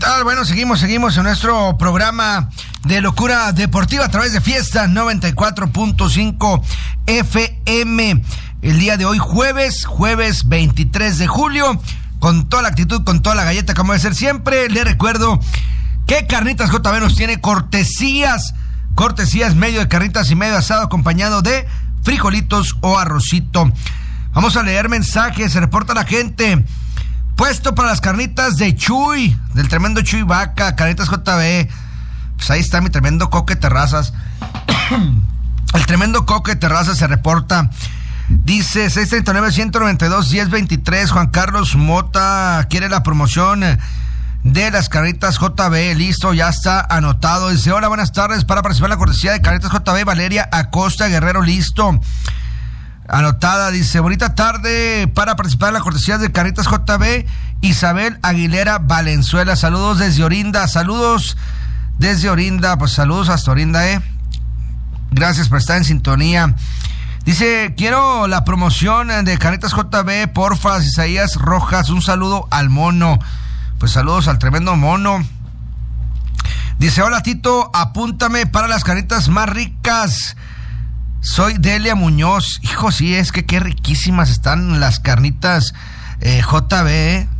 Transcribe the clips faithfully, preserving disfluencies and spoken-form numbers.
tal? Bueno, seguimos, seguimos en nuestro programa de locura deportiva a través de Fiesta noventa y cuatro punto cinco F M. El día de hoy, jueves, jueves veintitrés de julio, con toda la actitud, con toda la galleta, como debe ser siempre. Le recuerdo que Carnitas J B nos tiene cortesías, cortesías medio de carnitas y medio asado acompañado de frijolitos o arrocito. Vamos a leer mensajes, se reporta la gente. Puesto para las carnitas de Chuy, del tremendo Chuy Vaca, Carnitas J B. Pues ahí está mi tremendo Coque Terrazas. El tremendo Coque Terrazas se reporta. Dice seis treinta y nueve, ciento noventa y dos, diez veintitrés. Juan Carlos Mota quiere la promoción de las Carnitas J B. Listo, ya está anotado. Dice: hola, buenas tardes. Para participar en la cortesía de Carnitas J B, Valeria Acosta Guerrero. Listo, anotada. Dice: bonita tarde. Para participar en la cortesía de Carnitas J B, Isabel Aguilera Valenzuela. Saludos desde Orinda. Saludos desde Orinda. Pues saludos hasta Orinda, eh. Gracias por estar en sintonía. Dice: quiero la promoción de Carnitas J B, porfa, Isaías Rojas. Un saludo al mono. Pues saludos al tremendo mono. Dice: hola Tito, apúntame para las carnitas más ricas. Soy Delia Muñoz. Hijo, sí, es que qué riquísimas están las carnitas eh, J B, ¿eh?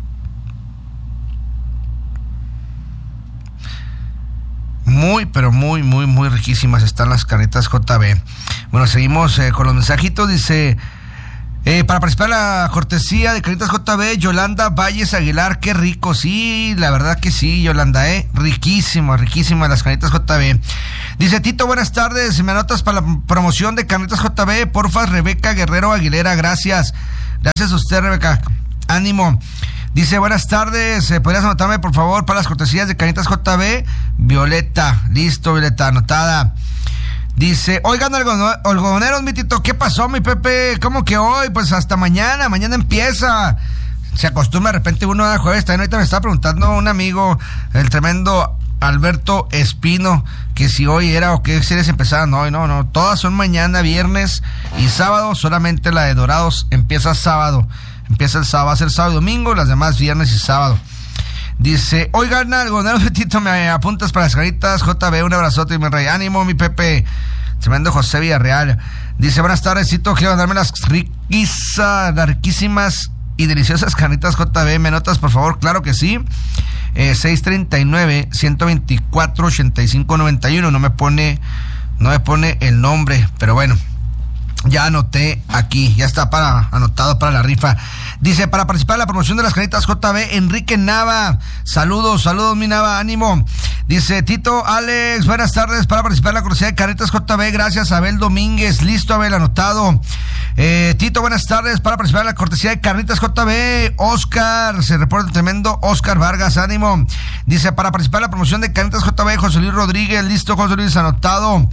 Muy, pero muy, muy, muy riquísimas están las carnitas J B. Bueno, seguimos eh, con los mensajitos. Dice: eh, para participar en la cortesía de carnitas J B, Yolanda Valles Aguilar. Qué rico, sí, la verdad que sí, Yolanda, eh. Riquísimo, riquísimas las carnitas J B. Dice: Tito, buenas tardes. ¿Me anotas para la promoción de carnitas J B? Porfa, Rebeca Guerrero Aguilera. Gracias. Gracias a usted, Rebeca. Ánimo. Dice: buenas tardes, ¿podrías anotarme por favor para las cortesías de Carnitas J B? Violeta. Listo, Violeta, anotada. Dice: oigan, algodoneros, mi Tito, ¿qué pasó, mi Pepe? ¿Cómo que hoy? Pues hasta mañana, mañana empieza. Se acostumbra de repente uno a jueves. También ahorita me estaba preguntando un amigo, el tremendo Alberto Espino, que si hoy era o qué series empezaban hoy. No, no, todas son mañana, viernes y sábado. Solamente la de Dorados empieza sábado. Empieza el sábado, va a ser sábado y domingo, las demás viernes y sábado. Dice: oigan, algodonero Tito, me apuntas para las carnitas J B. Un abrazote y mi rey. Ánimo, mi Pepe. Tremendo José Villarreal. Dice: buenas tardes, Tito, quiero darme las riquísimas, las riquísimas y deliciosas carnitas J B. ¿Me notas, por favor? Claro que sí. Eh, seis treinta y nueve, ciento veinticuatro, ochenta y cinco noventa y uno. No me pone, no me pone el nombre, pero bueno. Ya anoté aquí, ya está para anotado para la rifa. Dice: para participar en la promoción de las carnitas J B, Enrique Nava. Saludos, saludos, mi Nava, ánimo. Dice: Tito, Alex, buenas tardes. Para participar en la cortesía de carnitas J B, gracias, Abel Domínguez. Listo, Abel, anotado. Eh, Tito, buenas tardes. Para participar en la cortesía de carnitas J B, Oscar, se reporta el tremendo Oscar Vargas, ánimo. Dice: para participar en la promoción de carnitas J B, José Luis Rodríguez. Listo, José Luis, anotado.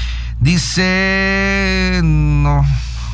Dice: no.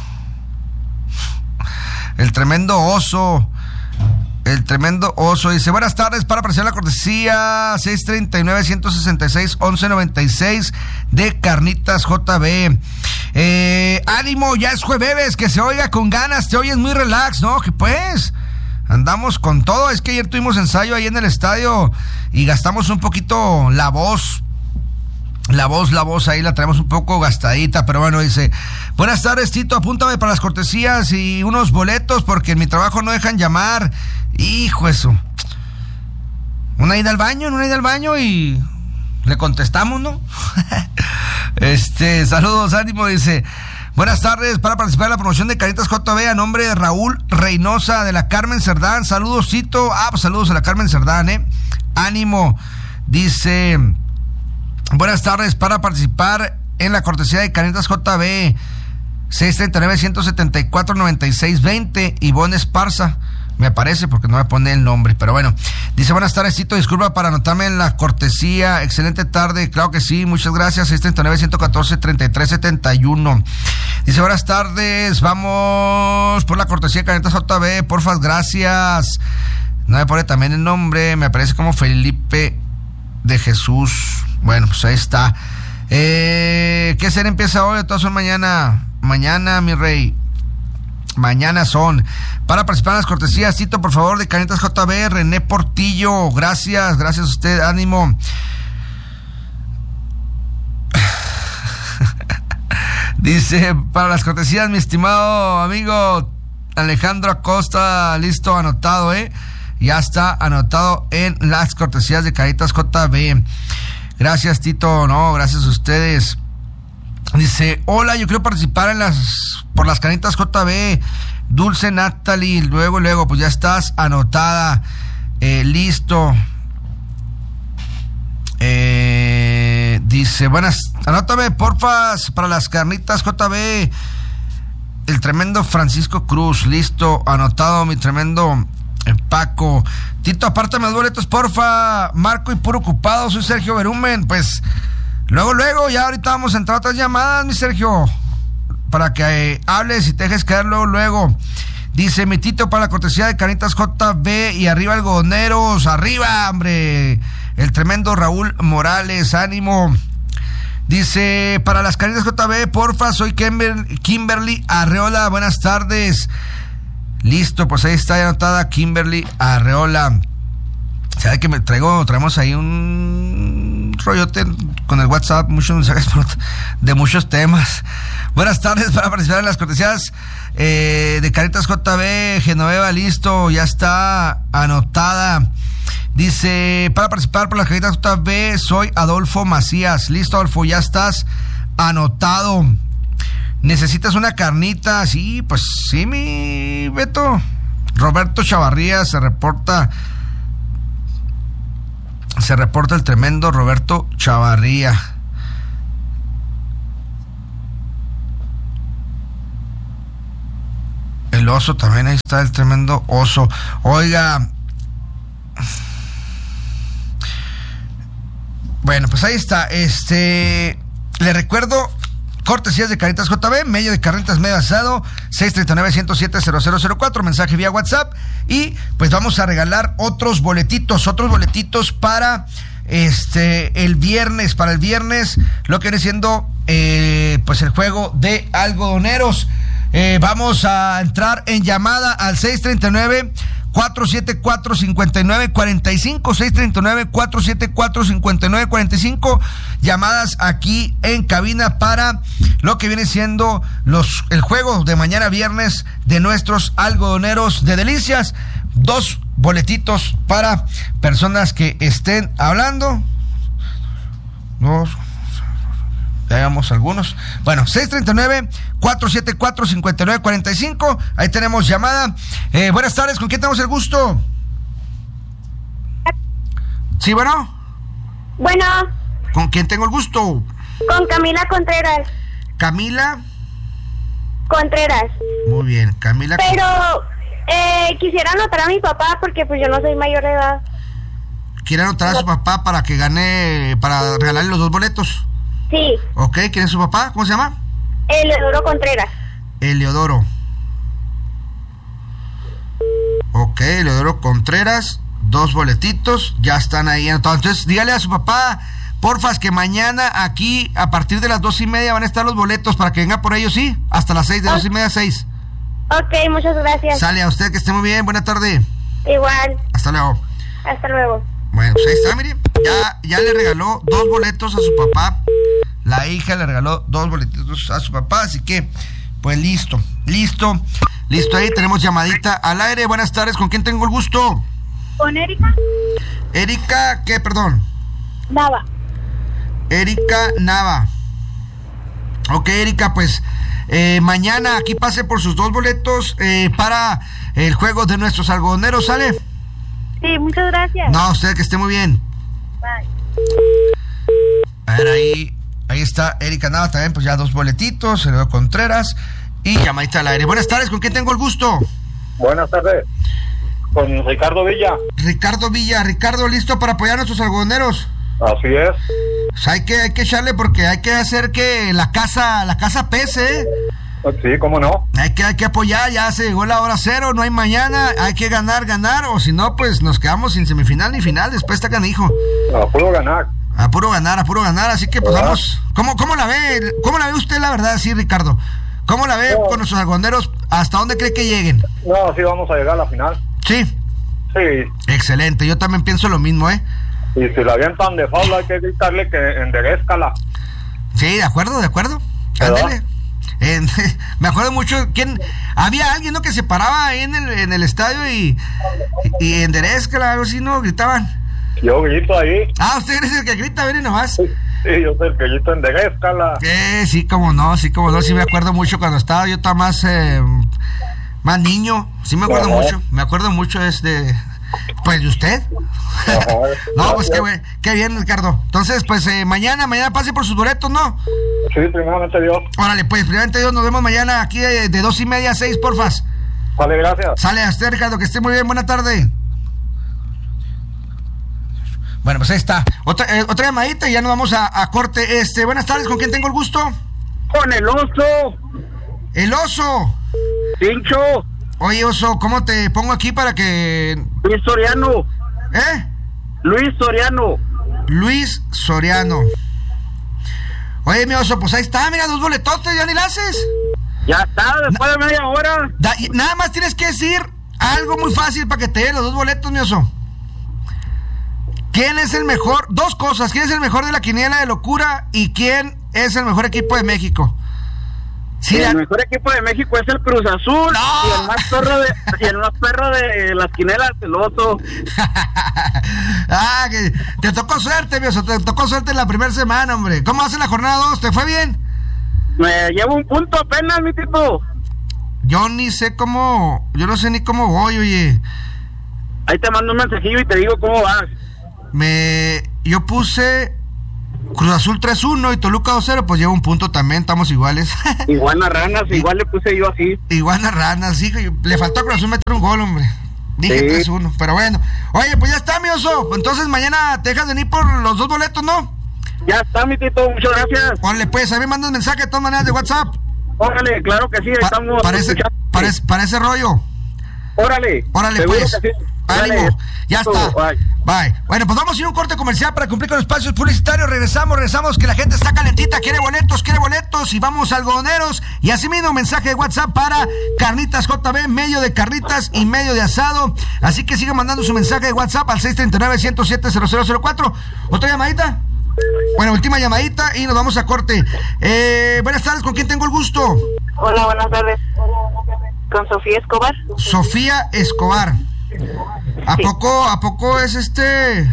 El tremendo oso. El tremendo oso. Dice: buenas tardes. Para aparecer la cortesía seis treinta y nueve, ciento sesenta y seis, once noventa y seis de Carnitas J B. Eh, ánimo, ya es jueves. Que se oiga con ganas. Te oyes muy relax, ¿no? Que pues andamos con todo. Es que ayer tuvimos ensayo ahí en el estadio y gastamos un poquito la voz. La voz, la voz ahí la traemos un poco gastadita, pero bueno, dice: buenas tardes, Tito, apúntame para las cortesías y unos boletos porque en mi trabajo no dejan llamar. Hijo eso. Una ida al baño, una ida al baño y le contestamos, ¿no? este, saludos, ánimo, dice: buenas tardes, para participar en la promoción de Carnitas J B a nombre de Raúl Reynosa de la Carmen Cerdán. Saludos, Tito. Ah, pues saludos a la Carmen Cerdán, ¿eh? Ánimo. Dice: buenas tardes, para participar en la cortesía de Carnitas J B seis treinta y nueve, ciento setenta y cuatro, noventa y seis veinte, Ivonne Esparza. Me aparece porque no me pone el nombre, pero bueno. Dice: buenas tardes, Tito, disculpa para anotarme en la cortesía. Excelente tarde, claro que sí, muchas gracias. seis treinta y nueve, ciento catorce, treinta y tres setenta y uno. Dice: buenas tardes, vamos por la cortesía de Carnitas J B, porfa, gracias. No me pone también el nombre, me aparece como Felipe de Jesús. Bueno, pues ahí está. Eh, ¿Qué serie empieza hoy? Todas son mañana. Mañana, mi rey. mañana son. Para participar en las cortesías, Tito, por favor, de Carnitas J B, René Portillo, gracias, gracias a usted, ánimo. Dice, para las cortesías, mi estimado amigo Alejandro Acosta, listo, anotado, ¿eh? Ya está anotado en las cortesías de Carnitas J B. Gracias, Tito, no, gracias a ustedes. Dice, hola, yo quiero participar en las por las Carnitas J B. Dulce Natalie, luego, luego, pues ya estás anotada, eh, listo. Eh, dice, buenas, anótame, porfas, para las Carnitas J B. El tremendo Francisco Cruz, listo, anotado, mi tremendo eh, Paco. Tito, apártame los boletos, porfa. Marco y puro ocupado, soy Sergio Berumen, pues... Luego, luego, ya ahorita vamos a entrar a otras llamadas, mi Sergio, para que eh, hables y te dejes quedar luego, luego. Dice, mi Tito, para la cortesía de Carnitas J B y arriba algodoneros, arriba, hombre, el tremendo Raúl Morales, ánimo. Dice, para las Carnitas J B, porfa, soy Kimber, Kimberly Arreola, buenas tardes. Listo, pues ahí está anotada Kimberly Arreola. ¿Sabe que me traigo, traemos ahí un rollote con el WhatsApp, muchos mensajes de muchos temas? Buenas tardes, para participar en las cortesías eh, de Carnitas J B, Genoveva, listo, ya está anotada. Dice, para participar por las Carnitas J B, soy Adolfo Macías, listo, Adolfo, ya estás anotado. ¿Necesitas una carnita? Sí, pues sí, mi Beto. Roberto Chavarría se reporta... Se reporta el tremendo Roberto Chavarría. El oso también, ahí está el tremendo oso. Oiga. Bueno, pues ahí está. Este. Le recuerdo. Cortesías de Carnitas J B, medio de carnitas medio asado, seis tres nueve, uno cero siete, cero cero cero cuatro, mensaje vía WhatsApp. Y pues vamos a regalar otros boletitos, otros boletitos para este el viernes, para el viernes, lo que viene siendo eh, pues el juego de algodoneros. Eh, vamos a entrar en llamada al seis tres nueve, cuatro siete cuatro, cinco nueve cuatro cinco, seis tres nueve, cuatro siete cuatro, cinco nueve cuatro cinco, llamadas aquí en cabina para lo que viene siendo los el juego de mañana viernes de nuestros algodoneros de Delicias. Dos boletitos para personas que estén hablando. Dos. Veamos algunos. Bueno, seis tres nueve, cuatro siete cuatro, cinco nueve cuatro cinco. Ahí tenemos llamada. Eh, buenas tardes, ¿con quién tenemos el gusto? Sí, bueno. Bueno. ¿Con quién tengo el gusto? Con Camila Contreras. Camila Contreras. Muy bien, Camila. Pero eh, quisiera anotar a mi papá porque pues yo no soy mayor de edad. ¿Quiere anotar a su papá para que gane, para regalarle los dos boletos? Sí. Ok, ¿quién es su papá? ¿Cómo se llama? Eleodoro Contreras. Eleodoro. Ok, Eleodoro Contreras, dos boletitos, ya están ahí anotados. Entonces, dígale a su papá, porfas, que mañana aquí, a partir de las dos y media, van a estar los boletos para que venga por ellos, ¿sí? Hasta las seis, de dos y media a seis. Ok, muchas gracias. Sale, a usted, que esté muy bien, buena tarde. Igual. Hasta luego. Hasta luego. Bueno, pues ahí está, mire, ya, ya le regaló dos boletos a su papá. La hija le regaló dos boletitos a su papá, así que, pues listo, listo, listo. Ahí tenemos llamadita al aire. Buenas tardes, ¿con quién tengo el gusto? ¿Con Erika? Erika, ¿qué, perdón? Nava. Erika Nava. Ok, Erika, pues eh, mañana aquí pase por sus dos boletos eh, para el juego de nuestros algodoneros, ¿sale? Sí, muchas gracias. No, usted que esté muy bien. Bye. A ver, ahí, ahí está Erika Nava también, pues ya dos boletitos, Eleodoro Contreras y llamadita al aire. Buenas tardes, ¿con quién tengo el gusto? Buenas tardes, con Ricardo Villa. Ricardo Villa. Ricardo, ¿listo para apoyar a nuestros algodoneros? Así es. Pues hay que, hay que echarle porque hay que hacer que la casa, la casa pese, ¿eh? Sí, cómo no. Hay que, hay que apoyar, ya se llegó la hora cero, no hay mañana, hay que ganar, ganar, o si no, pues nos quedamos sin semifinal ni final, después está canijo. A puro ganar. A puro ganar, a puro ganar, así que pues ¿verdad? Vamos. ¿Cómo, cómo la ve? ¿Cómo la ve usted, la verdad, sí, Ricardo? ¿Cómo la ve no. con nuestros algodoneros? ¿Hasta dónde cree que lleguen? No, sí vamos a llegar a la final. ¿Sí? Sí. Excelente, yo también pienso lo mismo, ¿eh? Y si la avientan de foul hay que gritarle que enderezcala. Sí, de acuerdo, de acuerdo. Ándale. Eh, me acuerdo mucho, ¿quién? Había alguien, ¿no? Que se paraba ahí en el, en el estadio y, y enderezcala, algo así, ¿no? Gritaban. Yo grito ahí. Ah, usted es el que grita, miren nomás. Sí, sí, yo soy el que grito enderezcala. Eh, sí, como no, sí, como no, sí me acuerdo mucho cuando estaba, yo estaba más, eh, más niño, sí me acuerdo Ajá. mucho, me acuerdo mucho es de, pues de usted. No, pues qué, qué bien, Ricardo. Entonces, pues eh, mañana, mañana pase por sus boletos, ¿no? Sí, primeramente Dios. Órale, pues, primeramente Dios, nos vemos mañana aquí de, de dos y media a seis, porfas. Vale, gracias. Sale a usted, Ricardo, que esté muy bien, buena tarde. Bueno, pues ahí está. Otra, eh, otra llamadita y ya nos vamos a, a corte. Este, buenas tardes, ¿con quién tengo el gusto? Con el oso. El oso. Pincho. Oye, oso, ¿cómo te pongo aquí para que... Luis Soriano. ¿Eh? Luis Soriano. Luis Soriano. Oye, mi oso, pues ahí está, mira, dos boletotes, ya ni la haces. Ya está, después Na- de media hora. Da, nada más tienes que decir algo muy fácil para que te den los dos boletos, mi oso. ¿Quién es el mejor? Dos cosas, ¿quién es el mejor de la quiniela de locura y quién es el mejor equipo de México? Sí, el la... mejor equipo de México es el Cruz Azul. No. Y el más perro de, y el más perro de las quinelas, el oso. Ah, que te tocó suerte, mi oso, te tocó suerte en la primera semana, hombre. ¿Cómo hace la jornada dos? ¿Te fue bien? Me llevo un punto apenas, mi tipo. Yo ni sé cómo, yo no sé ni cómo voy, oye. Ahí te mando un mensajillo y te digo cómo vas. Me, yo puse Cruz Azul tres uno y Toluca dos cero, pues llevo un punto también, estamos iguales. Igual a ranas, igual le puse yo así. Igual a ranas, sí, le faltó a Cruz Azul meter un gol, hombre. Dije sí. tres uno, pero bueno. Oye, pues ya está, mi oso. Entonces mañana te dejas venir por los dos boletos, ¿no? Ya está, mi tito, muchas gracias. Órale, pues, a mí mandas mensaje de todas maneras de WhatsApp. Órale, claro que sí, pa- estamos... Parece, parece, parece rollo. Órale. Órale, pues. Sí. Ánimo, ya está. Bye. Bye. Bueno, pues vamos a ir a un corte comercial para cumplir con los espacios publicitarios. Regresamos, regresamos, que la gente está calentita, quiere boletos, quiere boletos y vamos algodoneros. Y así mismo, mensaje de WhatsApp para Carnitas J B, medio de carnitas y medio de asado. Así que sigan mandando su mensaje de WhatsApp al seis tres nueve, uno cero siete, cero cero cero cuatro. ¿Otra llamadita? Bueno, última llamadita y nos vamos a corte. Eh, buenas tardes, ¿con quién tengo el gusto? Hola, buenas tardes. ¿Con Sofía Escobar? Sofía Escobar. ¿A sí. poco, a poco es este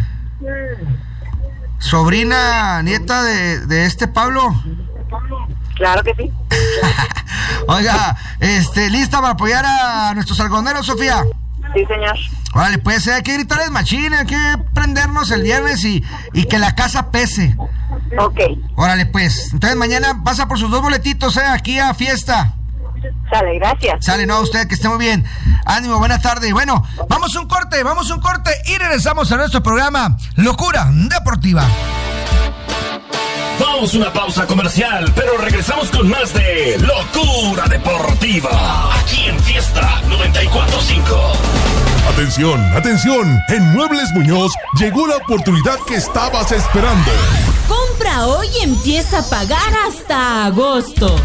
sobrina, nieta de, de este Pablo? Claro que sí. Oiga, este, ¿lista para apoyar a nuestros algodoneros, Sofía? Sí, señor. Vale, pues hay que gritarles machín, hay que prendernos el viernes y, y que la casa pese. Ok. Órale, pues. Entonces mañana pasa por sus dos boletitos, eh, aquí a fiesta. Sale, gracias. Sale, no, usted, que esté muy bien. Ánimo, buena tarde. Bueno, vamos a un corte, vamos a un corte y regresamos a nuestro programa Locura Deportiva. Vamos a una pausa comercial, pero regresamos con más de Locura Deportiva, aquí en Fiesta noventa y cuatro punto cinco. Atención, atención, en Muebles Muñoz llegó la oportunidad que estabas esperando. Compra hoy y empieza a pagar hasta agosto.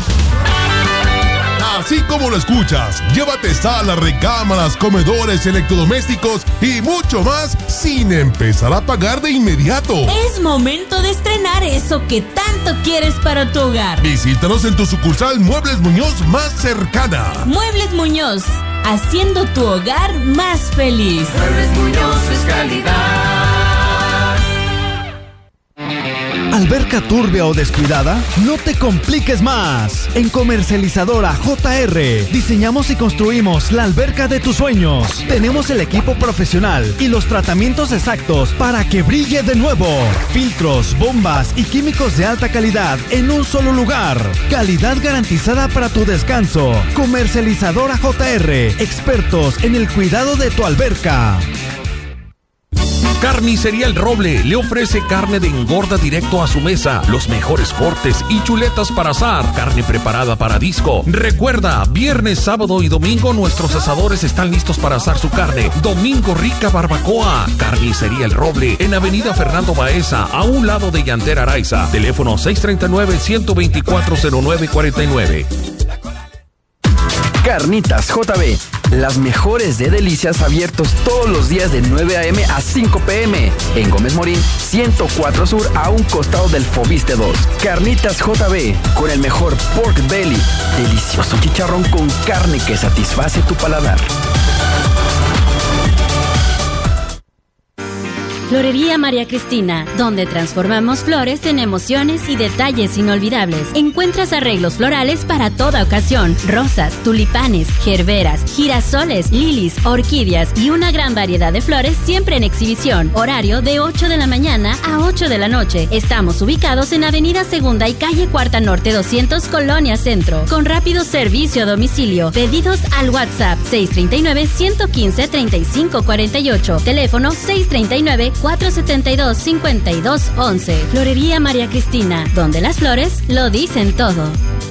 Así como lo escuchas, llévate sala, recámaras, comedores, electrodomésticos y mucho más sin empezar a pagar de inmediato. Es momento de estrenar eso que tanto quieres para tu hogar. Visítanos en tu sucursal Muebles Muñoz más cercana. Muebles Muñoz, haciendo tu hogar más feliz. Muebles Muñoz es calidad. ¿Alberca turbia o descuidada? No te compliques más. En Comercializadora J R diseñamos y construimos la alberca de tus sueños. Tenemos el equipo profesional y los tratamientos exactos para que brille de nuevo. Filtros, bombas y químicos de alta calidad en un solo lugar. Calidad garantizada para tu descanso. Comercializadora J R, expertos en el cuidado de tu alberca. Carnicería El Roble le ofrece carne de engorda directo a su mesa, los mejores cortes y chuletas para asar, carne preparada para disco. Recuerda, viernes, sábado y domingo nuestros asadores están listos para asar su carne. Domingo rica barbacoa. Carnicería El Roble en Avenida Fernando Baeza, a un lado de Yantera Araiza. Teléfono seis tres nueve, uno dos cuatro, cero nueve cuatro nueve. Carnitas J B, las mejores de delicias, abiertos todos los días de nueve a eme a cinco pe eme. En Gómez Morín, ciento cuatro Sur, a un costado del Fobiste dos. Carnitas J B, con el mejor pork belly, delicioso chicharrón con carne que satisface tu paladar. Florería María Cristina, donde transformamos flores en emociones y detalles inolvidables. Encuentras arreglos florales para toda ocasión: rosas, tulipanes, gerberas, girasoles, lilies, orquídeas y una gran variedad de flores siempre en exhibición. Horario de ocho de la mañana a ocho de la noche. Estamos ubicados en Avenida Segunda y Calle Cuarta Norte doscientos, Colonia Centro. Con rápido servicio a domicilio. Pedidos al WhatsApp seis tres nueve, uno uno cinco, tres cinco cuatro ocho. Teléfono seis tres nueve, cuatro siete dos, cinco dos uno uno. Florería María Cristina, donde las flores lo dicen todo.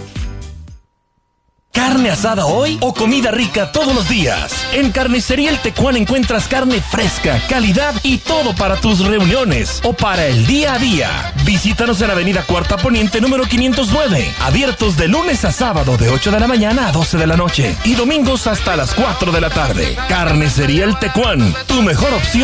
¿Carne asada hoy o comida rica todos los días? En Carnicería El Tecuán encuentras carne fresca, calidad y todo para tus reuniones o para el día a día. Visítanos en Avenida Cuarta Poniente número quinientos nueve. Abiertos de lunes a sábado de ocho de la mañana a doce de la noche y domingos hasta las cuatro de la tarde. Carnicería El Tecuán, tu mejor opción